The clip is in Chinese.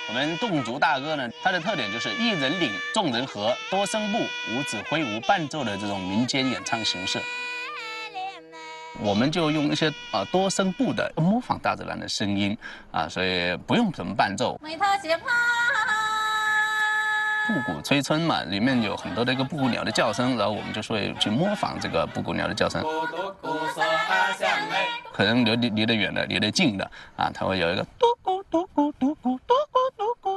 我们侗族大歌呢，它的特点就是一人领，众人和，多声部，无指挥、无伴奏的这种民间演唱形式。我们就用一些多声部的模仿大自然的声音所以不用什么伴奏。布谷催春嘛，里面有很多的一个布谷鸟的叫声，然后我们就会去模仿这个布谷鸟的叫声。可能离得远的，离得近的它会有一个嘟咕嘟咕嘟咕嘟咕嘟咕。